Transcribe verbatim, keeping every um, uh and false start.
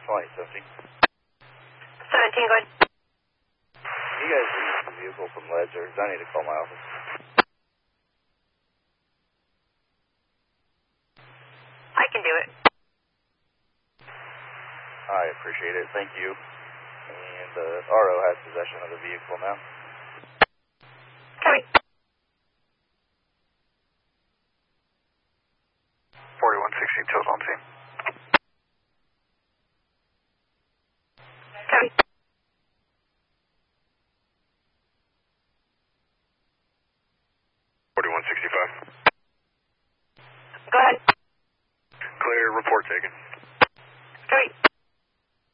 Flight seventeen. seventeen, go ahead. You guys leave the vehicle from Ledger, because I need to call my office. I can do it. I appreciate it. Thank you. And the uh, R O has possession of the vehicle now. Copy. forty-one sixty, total on scene. Copy. forty-one sixty-five. Go ahead. Clear, report taken.